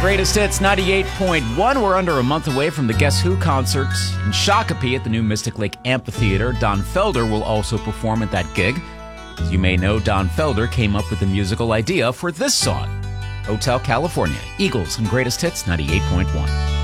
Greatest Hits 98.1. We're under a month away from the Guess Who concert in Shakopee at the new Mystic Lake Amphitheater. Don Felder will also perform at that gig. As you may know, Don Felder came up with the musical idea for this song, Hotel California. Eagles and Greatest Hits 98.1.